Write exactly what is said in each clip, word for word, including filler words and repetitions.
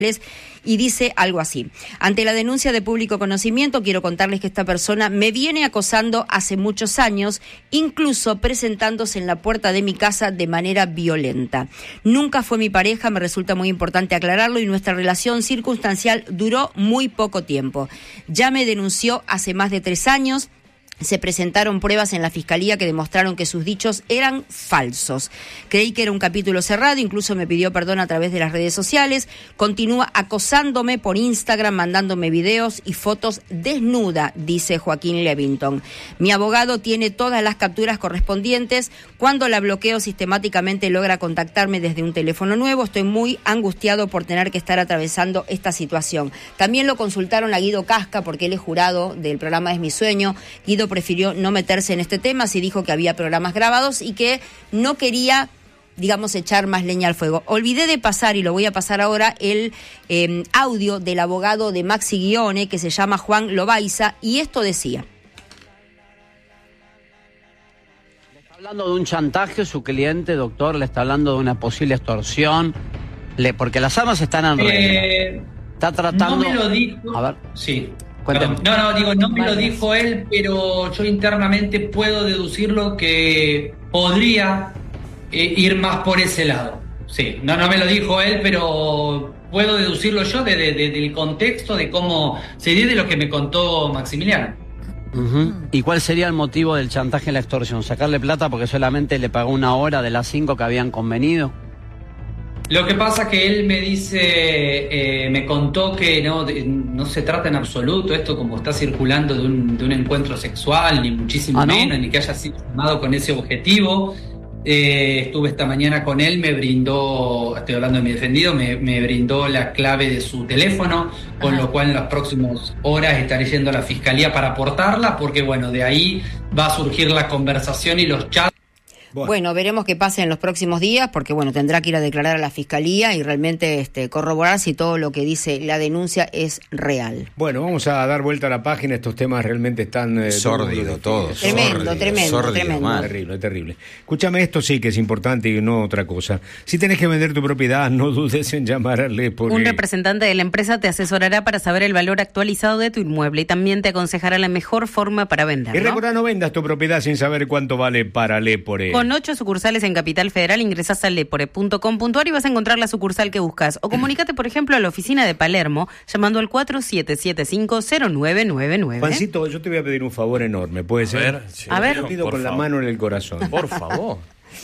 y dice algo así: ante la denuncia de público conocimiento, quiero contarles que esta persona me viene acosando hace muchos años, incluso presentándose en la puerta de mi casa de manera violenta. Nunca fue mi pareja, me resulta muy importante aclararlo, y nuestra relación circunstancial duró muy poco tiempo. Ya me denunció hace más de tres años. Se presentaron pruebas en la fiscalía que demostraron que sus dichos eran falsos. Creí que era un capítulo cerrado, incluso me pidió perdón a través de las redes sociales. Continúa acosándome por Instagram, mandándome videos y fotos desnuda, dice Joaquín Levington. Mi abogado tiene todas las capturas correspondientes. Cuando la bloqueo, sistemáticamente logra contactarme desde un teléfono nuevo. Estoy muy angustiado por tener que estar atravesando esta situación. También lo consultaron a Guido Casca, porque él es jurado del programa Es Mi Sueño. Guido prefirió no meterse en este tema, sí dijo que había programas grabados y que no quería, digamos, echar más leña al fuego. Olvidé de pasar, y lo voy a pasar ahora, el eh, audio del abogado de Maxi Guione, que se llama Juan Lobaiza, y esto decía. Le está hablando de un chantaje, su cliente, doctor, le está hablando de una posible extorsión, le, porque las armas están en regla. Eh, está tratando... No me lo dijo. A ver. Sí. Cuéntame. No, no, digo, no me lo dijo él, pero yo internamente puedo deducirlo que podría eh, ir más por ese lado. Sí, no, no me lo dijo él, pero puedo deducirlo yo de, de, de, del contexto, de cómo se dio, de lo que me contó Maximiliano. Uh-huh. ¿Y cuál sería el motivo del chantaje y la extorsión? ¿Sacarle plata porque solamente le pagó una hora de las cinco que habían convenido? Lo que pasa que él me dice, eh, me contó que no, no se trata en absoluto esto como está circulando de un, de un encuentro sexual, ni muchísimo ¿Ah, no? menos, ni que haya sido llamado con ese objetivo. Eh, estuve esta mañana con él, me brindó, estoy hablando de mi defendido, me, me brindó la clave de su teléfono, con Ajá. lo cual en las próximas horas estaré yendo a la fiscalía para aportarla, porque bueno, de ahí va a surgir la conversación y los chats. Bueno. bueno, veremos qué pasa en los próximos días, porque bueno, tendrá que ir a declarar a la fiscalía y realmente este, corroborar si todo lo que dice la denuncia es real. Bueno, vamos a dar vuelta a la página. Estos temas realmente están eh, sórdido todo. Tremendo, sórdido, tremendo, sórdido, tremendo. mal. Terrible, terrible. Escúchame, esto sí que es importante y no otra cosa. Si tenés que vender tu propiedad, no dudes en llamarle porque... Un representante de la empresa te asesorará para saber el valor actualizado de tu inmueble y también te aconsejará la mejor forma para venderlo. Y recuerda, no vendas tu propiedad sin saber cuánto vale para Lepore. Con ocho sucursales en Capital Federal, ingresás a lepore punto com punto a r y vas a encontrar la sucursal que buscas. O comunícate, por ejemplo, a la oficina de Palermo, llamando al cuatro siete siete cinco cero nueve nueve nueve. Juancito, yo te voy a pedir un favor enorme, ¿puede ser? A ver, sí, a ver. Te pido por con favor. la mano en el corazón. Por favor.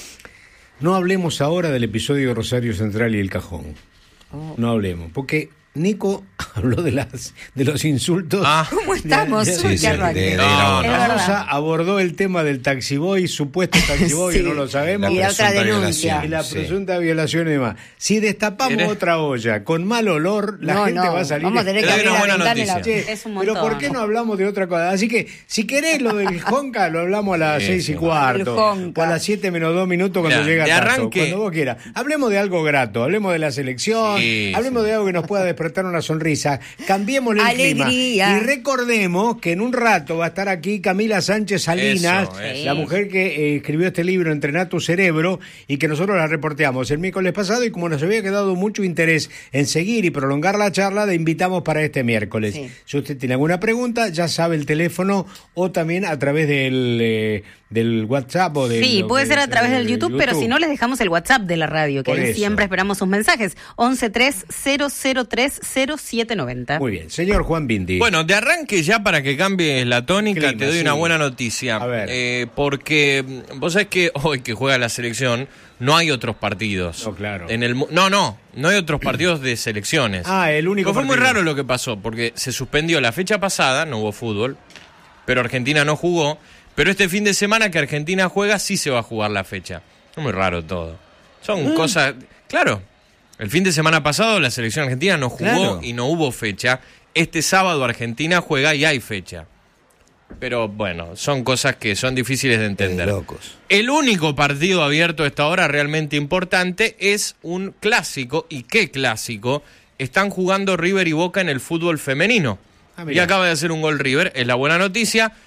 No hablemos ahora del episodio de Rosario Central y el Cajón. Oh. No hablemos, porque Nico habló de las de los insultos. Ah, ¿Cómo estamos? De, Sí, de, sí, de, de, de, no, de, no. Rosa abordó el tema del taxiboy, supuesto taxiboy, Sí. no lo sabemos. Y la otra presunta denuncia. violación. Y la Sí. presunta violación y demás. Si destapamos ¿Eres? otra olla con mal olor, la No, gente no, va a salir. vamos a tener que Te doy abrir una la buena ventana y la... noticia. Che, Es un pero montón. ¿por qué no hablamos de otra cosa? Así que, si querés lo del Jonca, lo hablamos a las Sí, seis sí. y cuarto. El Jonca. O a las siete menos dos minutos cuando Mira, llega de Tato, arranque- cuando vos quieras. Hablemos de algo grato, hablemos de la selección, Sí, hablemos sí. de algo que nos pueda despertar una sonrisa. Cambiemos el Alegría. clima. Y recordemos que en un rato va a estar aquí Camila Sánchez Salinas, Eso, eso. la mujer que eh, escribió este libro, Entrená tu cerebro, y que nosotros la reporteamos el miércoles pasado, y como nos había quedado mucho interés en seguir y prolongar la charla, la invitamos para este miércoles. Sí. Si usted tiene alguna pregunta, ya sabe el teléfono, o también a través del, eh, del WhatsApp o del... Sí, puede de- ser a través de- del de YouTube, pero si no, les dejamos el WhatsApp de la radio, que Por ahí eso. siempre esperamos sus mensajes. once tres cero cero tres cero siete noventa. Muy bien, señor Juan Bindi. Bueno, de arranque ya para que cambies la tónica, Clima, te doy sí. una buena noticia. A ver. Eh, porque mm, vos sabés que hoy que juega la selección no hay otros partidos. No, claro. En el, mu- no, no, no hay otros partidos de selecciones. Ah, el único Pero fue muy partido. raro lo que pasó, porque se suspendió la fecha pasada, no hubo fútbol, pero Argentina no jugó. Pero este fin de semana que Argentina juega, sí se va a jugar la fecha. Es muy raro todo. Son Mm. cosas... Claro, el fin de semana pasado la selección argentina no jugó Claro. y no hubo fecha. Este sábado Argentina juega y hay fecha. Pero bueno, son cosas que son difíciles de entender. De locos. El único partido abierto a esta hora realmente importante es un clásico. ¿Y qué clásico? Están jugando River y Boca en el fútbol femenino. Ah, y mirá. acaba de hacer un gol River, es la buena noticia.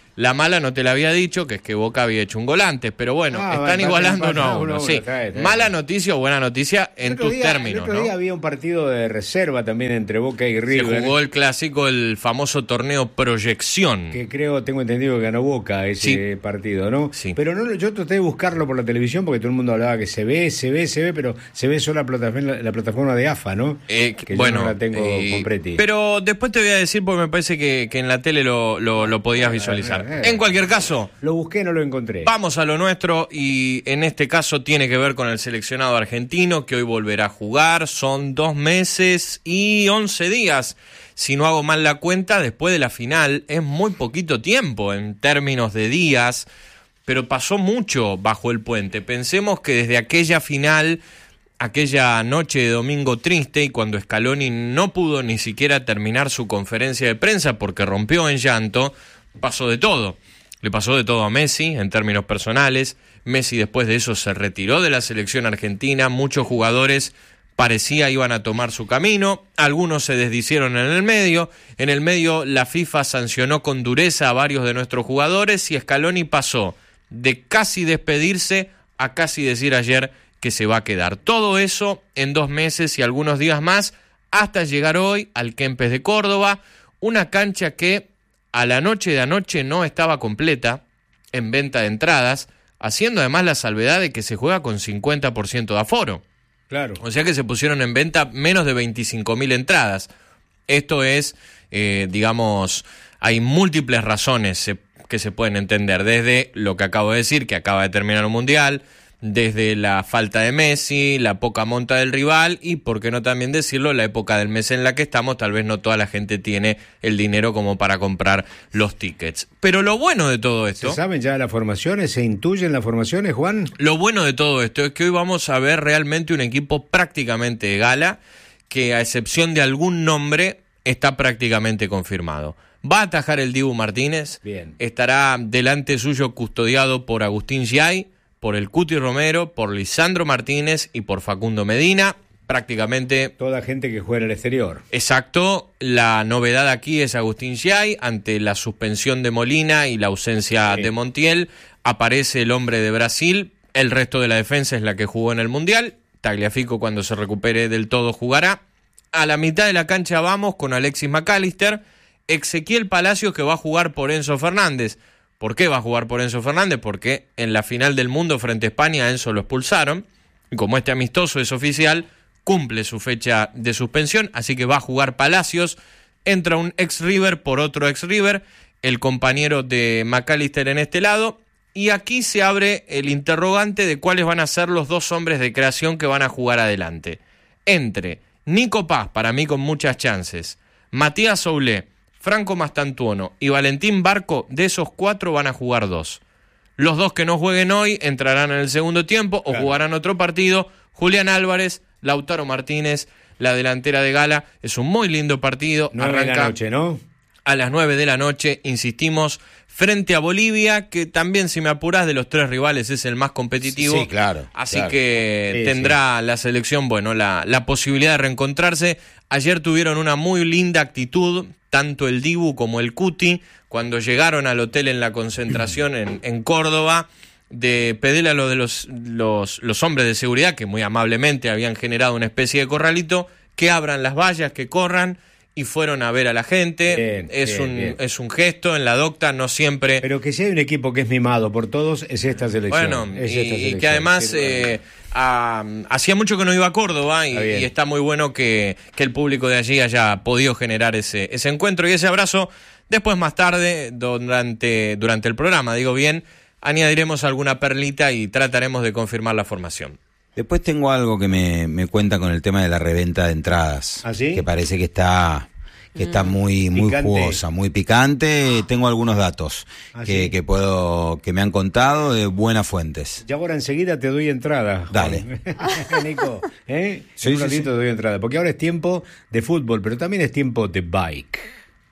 La mala no te la había dicho, que es que Boca había hecho un gol antes, pero bueno, Ah, están va, igualando va, uno a va, uno. uno, Sí. está bien, está bien. Mala noticia o buena noticia en El otro tus día- términos, El otro ¿no? día había un partido de reserva también entre Boca y Se River. jugó el clásico, el famoso torneo Proyección. Que creo, tengo entendido que ganó Boca ese Sí. partido, ¿no? Sí. Pero no, yo traté de buscarlo por la televisión porque todo el mundo hablaba que se ve, se ve, se ve, pero se ve solo la plataforma, la plataforma de A F A, ¿no? Eh, que bueno, yo no la tengo eh, con Preti. pero después te voy a decir porque me parece que, que en la tele lo, lo, lo podías visualizar. eh, eh. En cualquier caso, Lo busqué, no lo encontré. vamos a lo nuestro y en este caso tiene que ver con el seleccionado argentino que hoy volverá a jugar. Son dos meses y once días. Si no hago mal la cuenta, después de la final es muy poquito tiempo en términos de días, pero pasó mucho bajo el puente. Pensemos que desde aquella final, aquella noche de domingo triste y cuando Scaloni no pudo ni siquiera terminar su conferencia de prensa porque rompió en llanto, pasó de todo. Le pasó de todo a Messi en términos personales. Messi después de eso se retiró de la selección argentina. Muchos jugadores parecía iban a tomar su camino. Algunos se desdicieron en el medio. En el medio la FIFA sancionó con dureza a varios de nuestros jugadores y Scaloni pasó de casi despedirse a casi decir ayer que se va a quedar. Todo eso en dos meses y algunos días más hasta llegar hoy al Kempes de Córdoba, una cancha que a la noche de anoche no estaba completa en venta de entradas, haciendo además la salvedad de que se juega con cincuenta por ciento de aforo. Claro. O sea que se pusieron en venta menos de veinticinco mil entradas. Esto es, eh, digamos, hay múltiples razones eh, que se pueden entender, desde lo que acabo de decir, que acaba de terminar un mundial, desde la falta de Messi, la poca monta del rival y, por qué no también decirlo, la época del mes en la que estamos, tal vez no toda la gente tiene el dinero como para comprar los tickets. Pero lo bueno de todo esto... ¿Se saben ya las formaciones? ¿Se intuyen las formaciones, Juan? Lo bueno de todo esto es que hoy vamos a ver realmente un equipo prácticamente de gala, que a excepción de algún nombre, está prácticamente confirmado. Va a atajar el Dibu Martínez, Bien. Estará delante suyo custodiado por Agustín Giai, por el Cuti Romero, por Lisandro Martínez y por Facundo Medina, prácticamente... Toda gente que juega en el exterior. Exacto, la novedad aquí es Agustín Giai, ante la suspensión de Molina y la ausencia Sí. de Montiel, aparece el hombre de Brasil, el resto de la defensa es la que jugó en el Mundial, Tagliafico cuando se recupere del todo jugará, a la mitad de la cancha vamos con Alexis McAllister, Ezequiel Palacios que va a jugar por Enzo Fernández. ¿Por qué va a jugar por Enzo Fernández? Porque en la final del mundo frente a España a Enzo lo expulsaron, y como este amistoso es oficial, cumple su fecha de suspensión, así que va a jugar Palacios, entra un ex-River por otro ex-River, el compañero de McAllister en este lado, y aquí se abre el interrogante de cuáles van a ser los dos hombres de creación que van a jugar adelante. Entre Nico Paz, para mí con muchas chances, Matías Soulé, Franco Mastantuono y Valentín Barco, de esos cuatro van a jugar dos. Los dos que no jueguen hoy entrarán en el segundo tiempo o Claro. jugarán otro partido. Julián Álvarez, Lautaro Martínez, la delantera de Gala. Es un muy lindo partido. Nueve de Arranca la noche, ¿no? a las nueve de la noche, insistimos, frente a Bolivia, que también, si me apurás, de los tres rivales es el más competitivo. Sí, claro, Así claro. que Sí, tendrá la selección, bueno, la, la posibilidad de reencontrarse. Ayer tuvieron una muy linda actitud, tanto el Dibu como el Cuti, cuando llegaron al hotel en la concentración en, en Córdoba, de pedirle a los, de los, los, los hombres de seguridad, que muy amablemente habían generado una especie de corralito, que abran las vallas, que corran, y fueron a ver a la gente. Bien, es, bien, un, bien. es un gesto en la docta, no siempre... Pero que si hay un equipo que es mimado por todos, es esta selección. Bueno, es y, esta y selección. que además Sí, bueno. eh, ah, hacía mucho que no iba a Córdoba y Está bien. y está muy bueno que, que el público de allí haya podido generar ese, ese encuentro y ese abrazo. Después, más tarde, durante, durante el programa, digo bien, añadiremos alguna perlita y trataremos de confirmar la formación. Después tengo algo que me, me cuenta con el tema de la reventa de entradas. ¿Ah, sí? Que parece que está que está muy muy Picante. jugosa, muy picante. Tengo algunos datos ¿Ah, que, sí? que puedo que me han contado de buenas fuentes. Ya ahora enseguida te doy entrada. Juan. Dale. Nico, ¿eh? Sí, en un sí, ratito sí. te doy entrada. Porque ahora es tiempo de fútbol, pero también es tiempo de bike.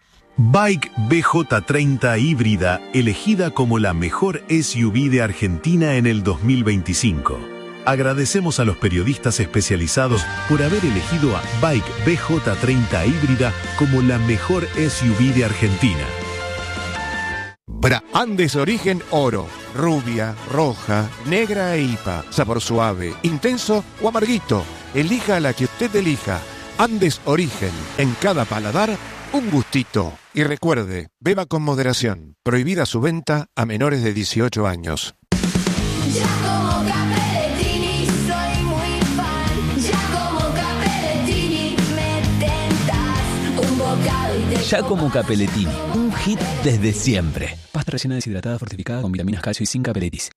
Bike B J treinta híbrida, elegida como la mejor S U V de Argentina en el dos mil veinticinco. Agradecemos a los periodistas especializados por haber elegido a Bike B J treinta híbrida como la mejor S U V de Argentina. B Para Andes Origen Oro, rubia, roja, negra e hipa, sabor suave, intenso o amarguito. Elija la que usted elija. Andes Origen, en cada paladar, un gustito. Y recuerde, beba con moderación. Prohibida su venta a menores de dieciocho años. Ya como Capellettini soy muy fan. Ya como Capellettini me tentas un bocado y te Ya como Capellettini, un hit desde siempre. Pasta rellena deshidratada fortificada con vitaminas, calcio y sin capelletis.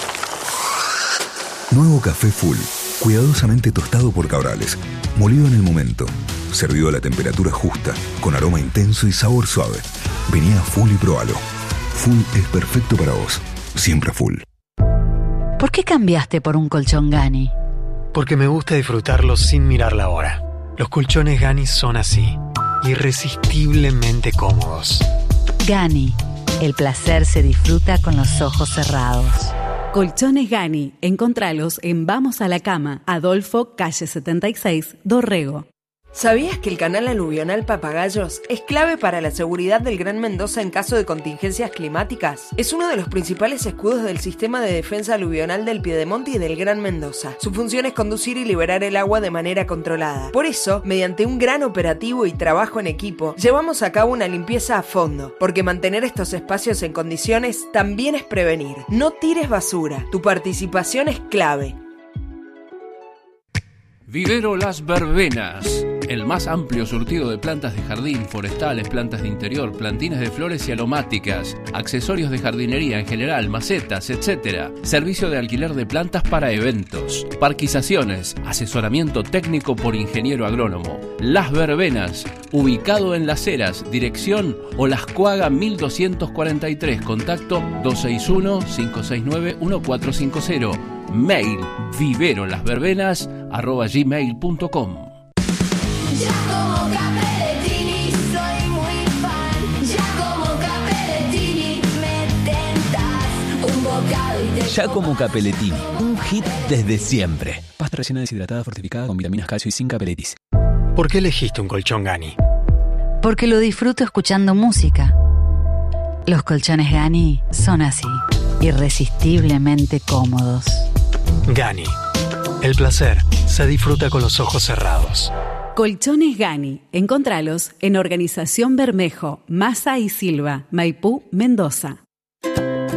Nuevo café Full, cuidadosamente tostado por Cabrales, molido en el momento, servido a la temperatura justa, con aroma intenso y sabor suave. Vení a Full y probalo. Full es perfecto para vos, siempre Full. ¿Por qué cambiaste por un colchón Gani? Porque me gusta disfrutarlo sin mirar la hora. Los colchones Gani son así, irresistiblemente cómodos. Gani, el placer se disfruta con los ojos cerrados. Colchones Gani, encontralos en Vamos a la Cama, Adolfo, calle setenta y seis, Dorrego. ¿Sabías que el canal aluvional Papagayos es clave para la seguridad del Gran Mendoza en caso de contingencias climáticas? Es uno de los principales escudos del sistema de defensa aluvional del Piedemonte y del Gran Mendoza. Su función es conducir y liberar el agua de manera controlada. Por eso, mediante un gran operativo y trabajo en equipo, llevamos a cabo una limpieza a fondo, porque mantener estos espacios en condiciones también es prevenir. No tires basura, tu participación es clave. Vivero Las Verbenas, el más amplio surtido de plantas de jardín, forestales, plantas de interior, plantines de flores y aromáticas, accesorios de jardinería en general, macetas, etcétera. Servicio de alquiler de plantas para eventos, parquizaciones, asesoramiento técnico por ingeniero agrónomo. Las Verbenas, ubicado en Las Heras, dirección Olascuaga mil doscientos cuarenta y tres, contacto dos seis uno, cinco seis nueve, uno cuatro cinco cero. Mail viverolasverbenas arroba gmail punto com. Ya como Capellettini soy muy fan. Ya como Capellettini me tentas un bocado y te Ya como Capellettini, un hit desde siempre. Pasta rellena deshidratada fortificada con vitaminas, calcio y sin capelletis. ¿Por qué elegiste un colchón Gani? Porque lo disfruto escuchando música. Los colchones Gani son así, irresistiblemente cómodos. Gani, el placer se disfruta con los ojos cerrados. Colchones Gani, encontralos en Organización Bermejo, Massa y Silva, Maipú, Mendoza.